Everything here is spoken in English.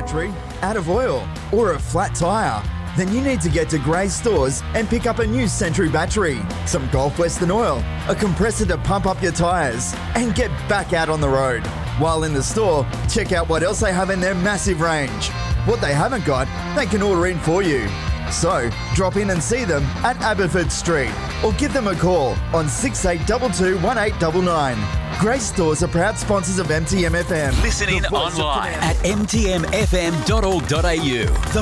battery, out of oil, or a flat tyre? Then you need to get to Grace Stores and pick up a new Sentry battery, some Gulf Western oil, a compressor to pump up your tyres, and get back out on the road. While in the store, check out what else they have in their massive range. What they haven't got, they can order in for you. So, drop in and see them at Abbotsford Street or give them a call on 6822 1899. Grace Stores are proud sponsors of MTM FM. Listen in online at mtmfm.org.au. The